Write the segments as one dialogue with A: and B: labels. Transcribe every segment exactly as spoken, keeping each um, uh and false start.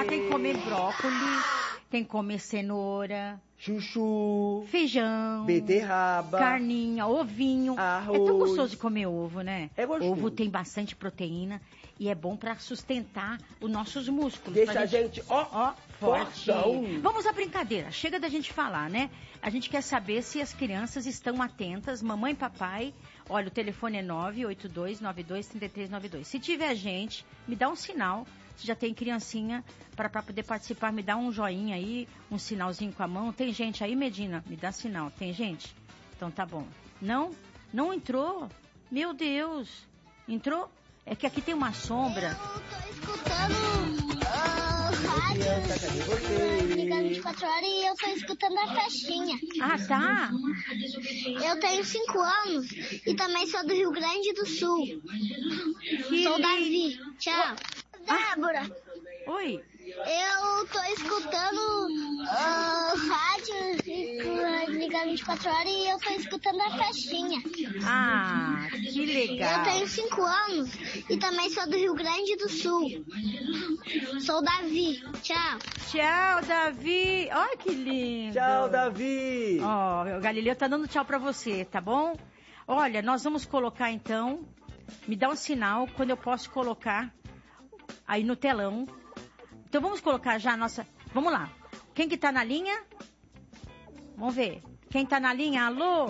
A: Ah, tem que comer brócolis, tem que comer cenoura,
B: chuchu,
A: feijão,
B: beterraba,
A: carninha, ovinho.
B: arroz.
A: É tão gostoso de comer ovo, né?
B: É gostoso.
A: Ovo tem bastante proteína e é bom pra sustentar os nossos músculos.
B: Deixa a
A: gente,
B: gente, ó,
A: ó forte.
B: fortão.
A: Vamos à brincadeira. Chega da gente falar, né? A gente quer saber se as crianças estão atentas, mamãe e papai. Olha, o telefone é nove oito dois nove dois três três nove dois. Se tiver gente, me dá um sinal. Se já tem criancinha para poder participar, me dá um joinha aí, um sinalzinho com a mão. Tem gente aí, Medina? Me dá sinal. Tem gente? Então tá bom. Não? Não entrou? Meu Deus. Entrou? É que aqui tem uma sombra.
C: Eu tô escutando uh, rádio ligado vinte e quatro horas e eu tô escutando a festinha.
A: Ah, tá.
C: Eu tenho cinco anos e também sou do Rio Grande do Sul.
A: Que
C: Sou
A: lindo.
C: Davi. Tchau. Débora,
A: Oi.
C: eu tô escutando uh, rádio ligado vinte e quatro horas e eu tô escutando a festinha.
A: Ah, que legal.
C: Eu tenho cinco anos e também sou do Rio Grande do Sul. Sou Davi. Tchau.
A: Tchau, Davi. Olha que lindo.
B: Tchau, Davi.
A: Ó, o Galileu tá dando tchau pra você, tá bom? Olha, nós vamos colocar então, me dá um sinal quando eu posso colocar aí no telão. Então vamos colocar já a nossa... Vamos lá. Quem que tá na linha? Vamos ver. Quem tá na linha? Alô?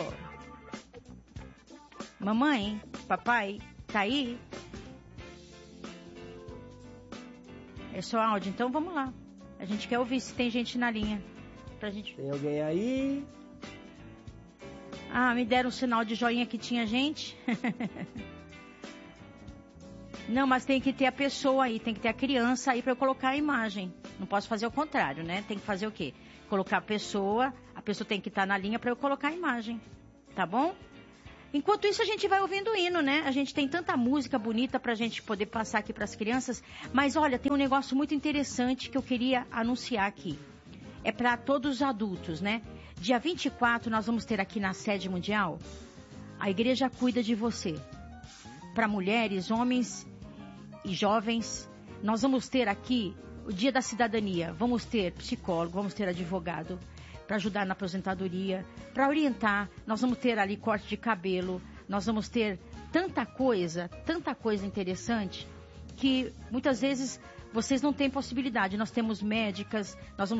A: Mamãe? Papai? Tá aí? É só áudio, então vamos lá. A gente quer ouvir se tem gente na linha. Pra gente...
B: Tem alguém aí?
A: Ah, me deram um sinal de joinha que tinha gente. Não, mas tem que ter a pessoa aí, tem que ter a criança aí pra eu colocar a imagem. Não posso fazer o contrário, né? Tem que fazer o quê? Colocar a pessoa, a pessoa tem que estar na linha pra eu colocar a imagem. Tá bom? Enquanto isso, a gente vai ouvindo o hino, né? A gente tem tanta música bonita pra gente poder passar aqui pras crianças. Mas olha, tem um negócio muito interessante que eu queria anunciar aqui. É pra todos os adultos, né? Dia vinte e quatro, nós vamos ter aqui na sede mundial, a igreja cuida de você. Para mulheres, homens e jovens, nós vamos ter aqui o dia da cidadania. Vamos ter psicólogo, vamos ter advogado para ajudar na aposentadoria, para orientar. Nós vamos ter ali corte de cabelo, nós vamos ter tanta coisa, tanta coisa interessante que muitas vezes vocês não têm possibilidade. Nós temos médicas, nós vamos